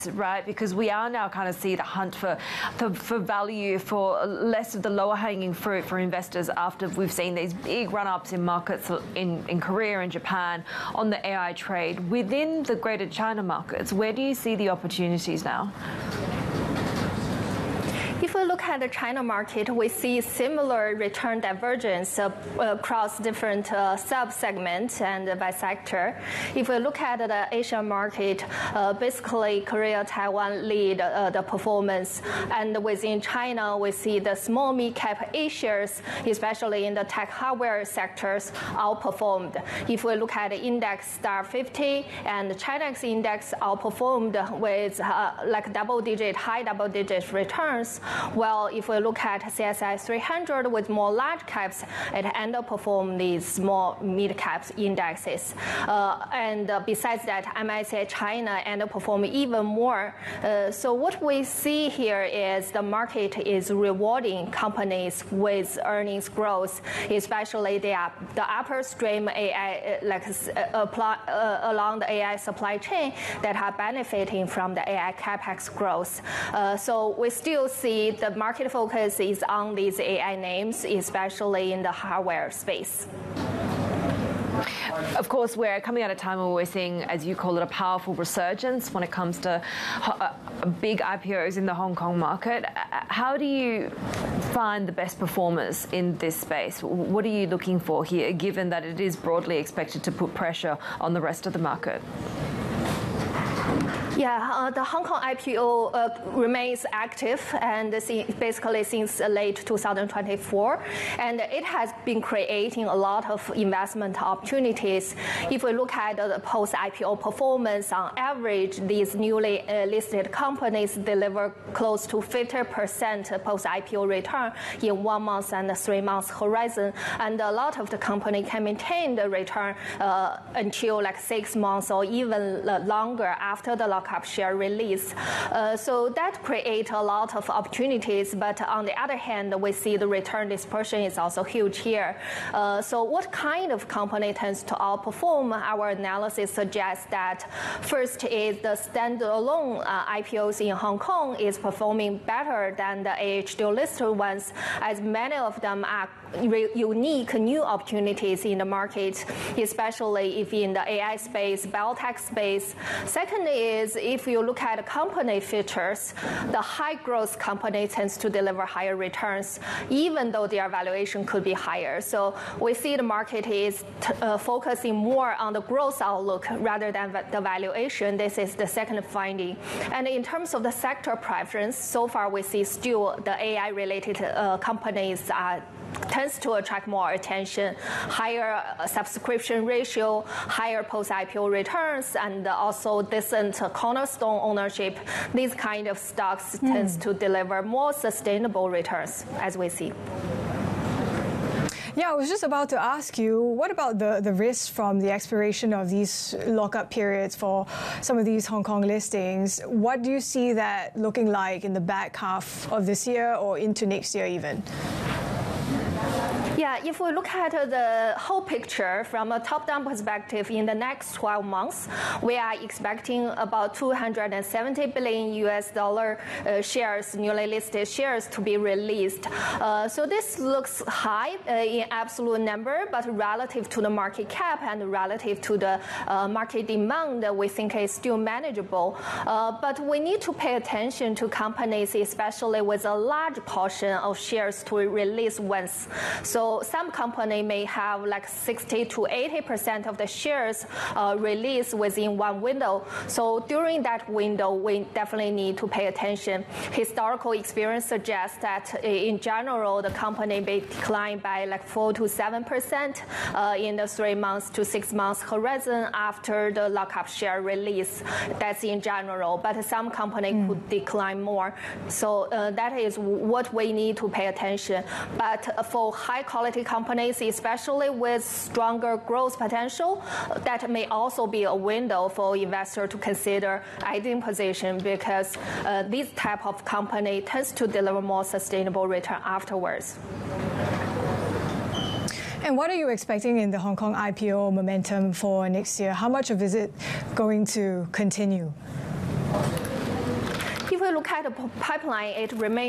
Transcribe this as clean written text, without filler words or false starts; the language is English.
right? Because we are now kind of see the hunt for value, for less of the lower hanging fruit for investors after we've seen these big run-ups in markets in Korea and Japan on the AI trade. Within the greater China markets, where do you see the opportunities now? If we look at the China market, we see similar return divergence across different sub-segments and by sector. If we look at the Asian market, basically Korea, Taiwan lead the performance. And within China, we see the small mid-cap A shares, especially in the tech hardware sectors, outperformed. If we look at the index Star 50 and the Chinax index outperformed with like high double-digit returns. Well, if we look at CSI 300 with more large caps, it underperformed these small mid-caps indexes. And besides that, MSCI China underperformed even more. So what we see here is the market is rewarding companies with earnings growth, especially the upstream AI, along the AI supply chain that are benefiting from the AI capex growth. So we still see the market focus is on these AI names, especially in the hardware space. Of course, we're coming at a time where we're seeing, as you call it, a powerful resurgence when it comes to big IPOs in the Hong Kong market. How do you find the best performers in this space? What are you looking for here, given that it is broadly expected to put pressure on the rest of the market? Yeah, the Hong Kong IPO remains active and basically since late 2024, and it has been creating a lot of investment opportunities. If we look at the post-IPO performance, on average, these newly listed companies deliver close to 50% post-IPO return in 1 month and 3 months horizon, and a lot of the company can maintain the return until like 6 months or even longer after the lockup share release. So that creates a lot of opportunities, but on the other hand, we see the return dispersion is also huge here. So what kind of company tends to outperform? Our analysis suggests that first is the standalone IPOs in Hong Kong is performing better than the AH dual listed ones, as many of them are unique new opportunities in the market, especially if in the AI space, biotech space. Second is if you look at company features, the high growth company tends to deliver higher returns, even though their valuation could be higher. So we see the market is focusing more on the growth outlook rather than the valuation. This is the second finding. And in terms of the sector preference, so far we see still the AI related companies tends to attract more attention, higher subscription ratio, higher post-IPO returns, and also decent cornerstone ownership. These kind of stocks tends to deliver more sustainable returns, as we see. Yeah, I was just about to ask you, what about the risks from the expiration of these lockup periods for some of these Hong Kong listings? What do you see that looking like in the back half of this year or into next year even? Yeah, if we look at the whole picture from a top-down perspective, in the next 12 months, we are expecting about $270 billion shares, newly listed shares, to be released. So this looks high in absolute number, but relative to the market cap and relative to the market demand, we think is still manageable. But we need to pay attention to companies, especially with a large portion of shares to release once. So some company may have like 60 to 80% of the shares released within one window. So during that window, we definitely need to pay attention. Historical experience suggests that in general, the company may decline by like 4 to 7% in the 3 months to 6 months horizon after the lockup share release. That's in general, but some company could decline more. So that is what we need to pay attention. But for high quality companies, especially with stronger growth potential, that may also be a window for investor to consider adding position, because this type of company tends to deliver more sustainable return afterwards. And what are you expecting in the Hong Kong IPO momentum for next year? How much of is it going to continue? look at the pipeline, it remains